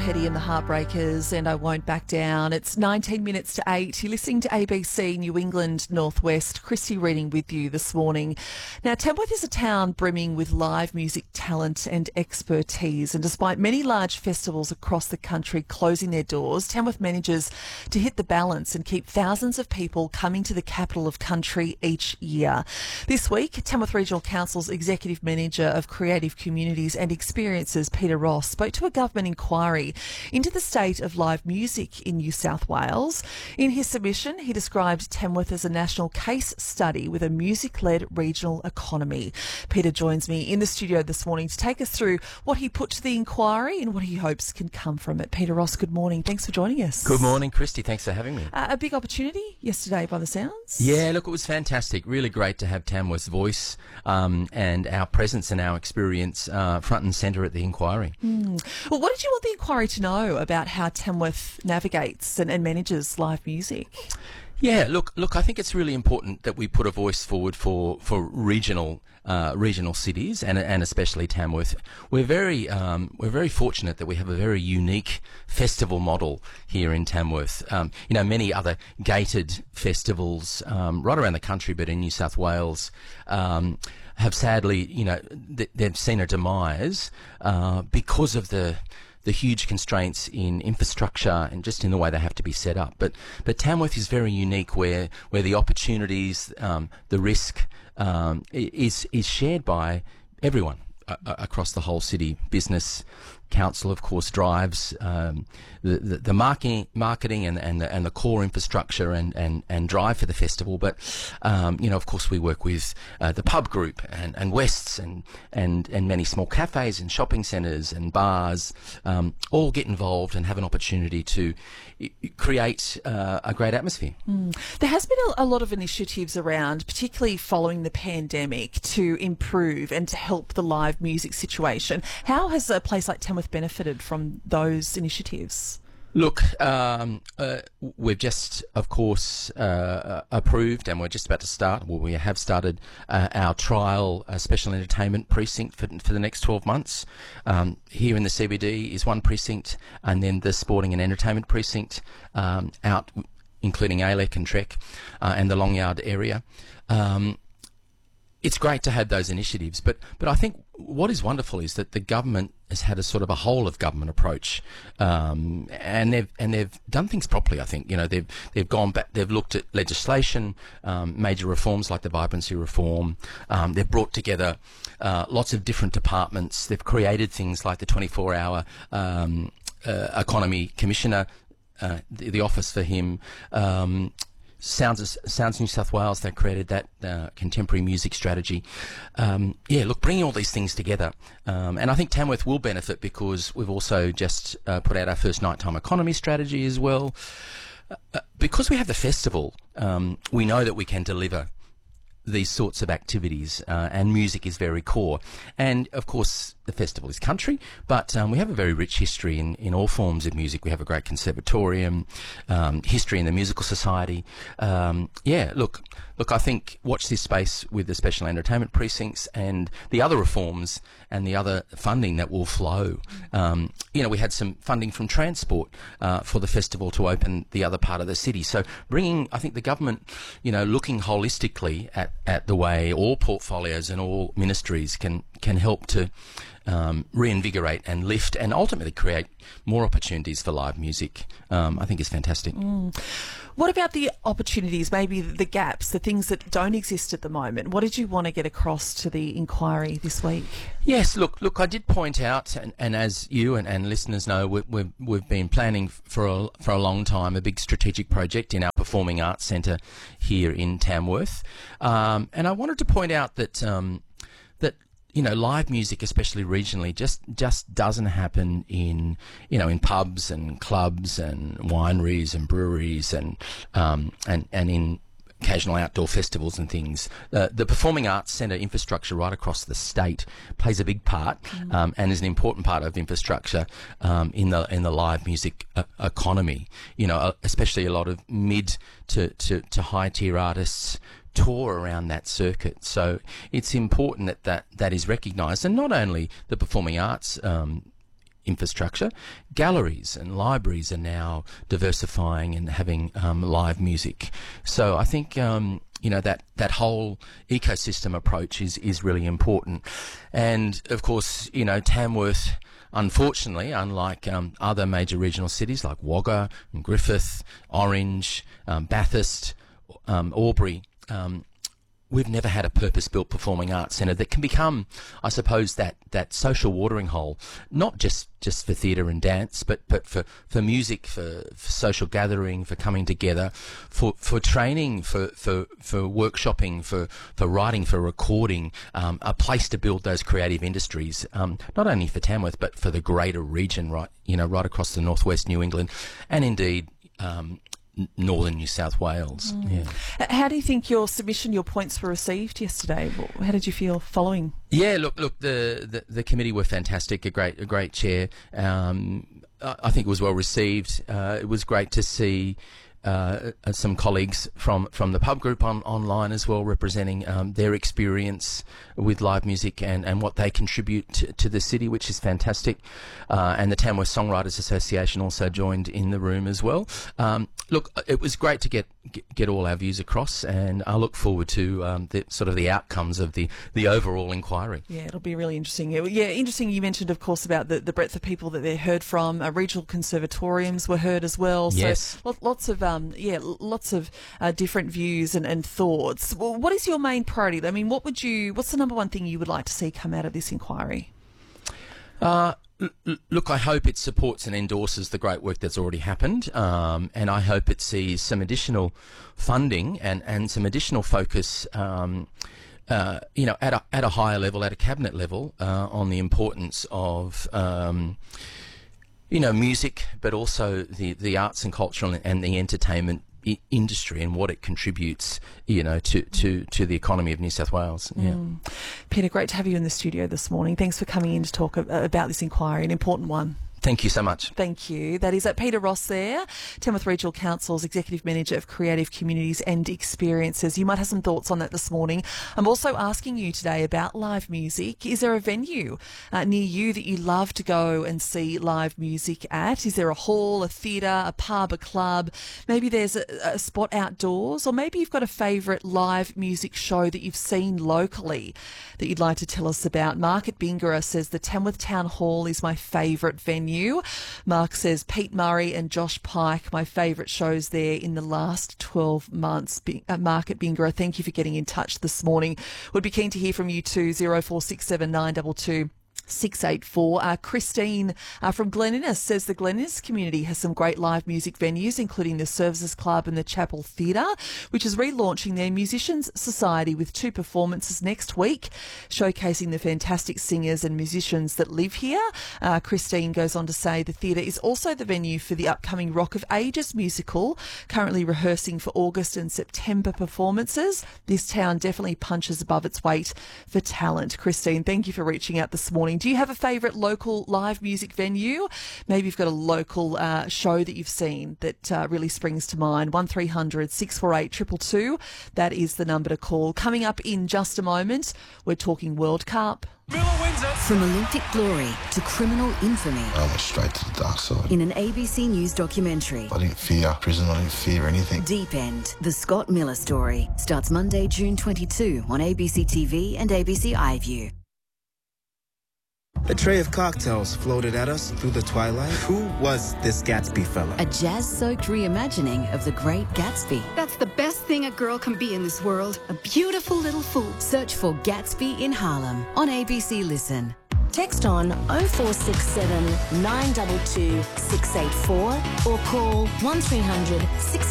Petty and the Heartbreakers and I Won't Back Down. It's 19 minutes to 8. You're listening to ABC New England Northwest. Christy reading with you this morning. Now, Tamworth is a town brimming with live music talent and expertise, and despite many large festivals across the country closing their doors, Tamworth manages to hit the balance and keep thousands of people coming to the capital of country each year. This week, Tamworth Regional Council's Executive Manager of Creative Communities and Experiences, Peter Ross, spoke to a government inquiry into the state of live music in New South Wales. In his submission, he described Tamworth as a national case study with a music-led regional economy. Peter joins me in the studio this morning to take us through what he put to the inquiry and what he hopes can come from it. Peter Ross, good morning. Thanks for joining us. Good morning, Christy. Thanks for having me. A big opportunity yesterday by the sounds. Yeah, look, it was fantastic. Really great to have Tamworth's voice and our presence and our experience front and centre at the inquiry. Well, what did you want the inquiry to know about how Tamworth navigates and manages live music? Yeah, look, I think it's really important that we put a voice forward for regional cities and especially Tamworth. We're very fortunate that we have a very unique festival model here in Tamworth. Many other gated festivals right around the country, but in New South Wales, have sadly, they've seen a demise because of the huge constraints in infrastructure and just in the way they have to be set up. But Tamworth is very unique where the opportunities, the risk is shared by everyone across the whole city. Business, council, of course, drives the marketing and the core infrastructure and drive for the festival. But of course, we work with the pub group and Wests and many small cafes and shopping centres and bars. All get involved and have an opportunity to create a great atmosphere. There has been a lot of initiatives around, particularly following the pandemic, to improve and to help the live music situation. How has a place like Tamworth benefited from those initiatives? Look, we've just, of course, approved, and we're just about to start, well, we have started our trial special entertainment precinct for the next 12 months. Here in the CBD is one precinct, and then the sporting and entertainment precinct out, including ALEC and Trek and the Longyard area. It's great to have those initiatives, but I think what is wonderful is that the government has had a sort of a whole of government approach, and they've done things properly. I think they've gone back, they've looked at legislation, major reforms like the vibrancy reform. They've brought together lots of different departments. They've created things like the 24-hour economy commissioner, the office for him. Sounds New South Wales, they created that contemporary music strategy. Bringing all these things together. And I think Tamworth will benefit because we've also just put out our first nighttime economy strategy as well. Because we have the festival, we know that we can deliver these sorts of activities, and music is very core. And of course, the festival is country, but we have a very rich history in all forms of music. We have a great conservatorium, history in the musical society. Look, I think watch this space with the special entertainment precincts and the other reforms and the other funding that will flow. We had some funding from Transport for the festival to open the other part of the city. So I think the government, looking holistically at the way all portfolios and all ministries can help to reinvigorate and lift and ultimately create more opportunities for live music, I think is fantastic. What about the opportunities, maybe the gaps, the things that don't exist at the moment? What did you want to get across to the inquiry this week? Yes, look, I did point out, and as you and listeners know, we've been planning for a long time a big strategic project in our Performing Arts Centre here in Tamworth, and I wanted to point out that live music, especially regionally, just doesn't happen in pubs and clubs and wineries and breweries and in occasional outdoor festivals and things. The Performing Arts Centre infrastructure right across the state plays a big part and is an important part of infrastructure in the live music economy. Especially a lot of mid to high tier artists tour around that circuit. So it's important that is recognised, and not only the performing arts infrastructure. Galleries and libraries are now diversifying and having live music. So I think that whole ecosystem approach is really important. And of course, Tamworth, unfortunately, unlike other major regional cities like Wagga, Griffith, Orange, Bathurst, Albury, we've never had a purpose-built performing arts centre that can become, I suppose, that social watering hole, not just for theatre and dance, but for music, for social gathering, for coming together, for training, for workshopping, for writing, for recording, a place to build those creative industries, not only for Tamworth but for the greater region, right across the northwest New England, and indeed northern New South Wales. Yeah. How do you think your submission, your points were received yesterday? How did you feel following? Yeah, look, the committee were fantastic. A great chair. I think it was well received. It was great to see some colleagues from the pub group online as well, representing their experience with live music and what they contribute to the city, which is fantastic. And the Tamworth Songwriters Association also joined in the room as well. Look, it was great to get all our views across, and I look forward to the outcomes of the overall inquiry. Yeah, it'll be really interesting. Yeah, interesting. You mentioned, of course, about the breadth of people that they heard from. Regional conservatoriums were heard as well. So yes. Lots of different views and thoughts. Well, what is your main priority? I mean, what's the number one thing you would like to see come out of this inquiry? Look, I hope it supports and endorses the great work that's already happened, and I hope it sees some additional funding and some additional focus, at a higher level, at a cabinet level, on the importance of music, but also the arts and cultural and the entertainment industry and what it contributes, to the economy of New South Wales. Yeah. Peter, great to have you in the studio this morning. Thanks for coming in to talk about this inquiry, an important one. Thank you so much. Thank you. That is Peter Ross there, Tamworth Regional Council's Executive Manager of Creative Communities and Experiences. You might have some thoughts on that this morning. I'm also asking you today about live music. Is there a venue near you that you love to go and see live music at? Is there a hall, a theatre, a pub, a club? Maybe there's a spot outdoors, or maybe you've got a favourite live music show that you've seen locally that you'd like to tell us about. Mark at Bingara says the Tamworth Town Hall is my favourite venue. Mark says Pete Murray and Josh Pike, my favourite shows there in the last 12 months. Mark at Bingara, thank you for getting in touch this morning. Would be keen to hear from you too. 0467 922 684. Christine from Glen Innes says the Glen Innes community has some great live music venues, including the Services Club and the Chapel Theatre, which is relaunching their Musicians Society with 2 performances next week, showcasing the fantastic singers and musicians that live here. Christine goes on to say the theatre is also the venue for the upcoming Rock of Ages musical, currently rehearsing for August and September performances. This town definitely punches above its weight for talent. Christine, thank you for reaching out this morning. Do you have a favourite local live music venue? Maybe you've got a local show that you've seen that really springs to mind. 1300 648 222. That is the number to call. Coming up in just a moment, we're talking World Cup. From Olympic glory to criminal infamy. I went straight to the dark side. In an ABC News documentary. I didn't fear prison, I didn't fear anything. Deep End, the Scott Miller story, starts Monday, June 22 on ABC TV and ABC iView. A tray of cocktails floated at us through the twilight. Who was this Gatsby fella? A jazz-soaked reimagining of The Great Gatsby. That's the best thing a girl can be in this world. A beautiful little fool. Search for Gatsby in Harlem on ABC Listen. Text on 0467 922 684 or call 1300 648